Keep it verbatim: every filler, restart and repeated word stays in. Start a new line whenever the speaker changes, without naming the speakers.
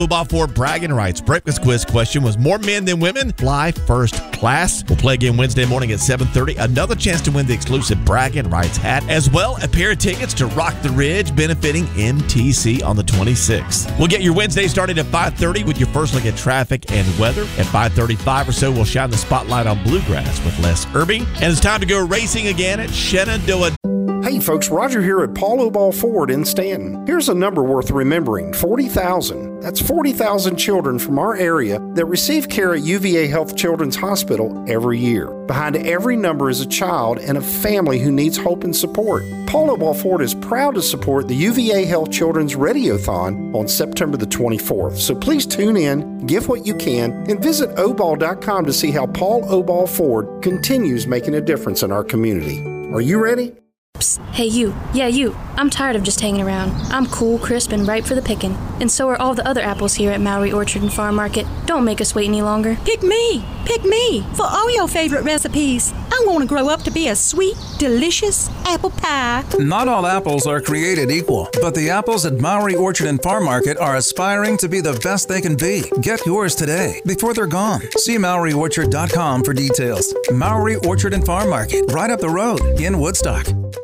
Football for bragging rights. Breakfast quiz question was more men than women fly first class. We'll play again Wednesday morning at seven thirty. Another chance to win the exclusive bragging rights hat, as well a pair of tickets to Rock the Ridge benefiting M T C on the twenty-sixth. We'll get your Wednesday started at five thirty with your first look at traffic and weather. At five thirty-five or so, we'll shine the spotlight on bluegrass with Les Irby. And it's time to go racing again at Shenandoah.
Hey folks, Roger here at Paul O'Ball Ford in Stanton. Here's a number worth remembering, forty thousand. That's forty thousand children from our area that receive care at U V A Health Children's Hospital every year. Behind every number is a child and a family who needs hope and support. Paul O'Ball Ford is proud to support the U V A Health Children's Radiothon on September the twenty-fourth. So please tune in, give what you can, and visit O ball dot com to see how Paul O'Ball Ford continues making a difference in our community. Are you ready?
Psst. Hey you, yeah you, I'm tired of just hanging around. I'm cool, crisp, and ripe for the picking. And so are all the other apples here at Mowry Orchard and Farm Market. Don't make us wait any longer.
Pick me, pick me for all your favorite recipes. I want to grow up to be a sweet, delicious apple pie.
Not all apples are created equal, but the apples at Mowry Orchard and Farm Market are aspiring to be the best they can be. Get yours today before they're gone. See Mowry Orchard dot com for details. Mowry Orchard and Farm Market, right up the road in Woodstock.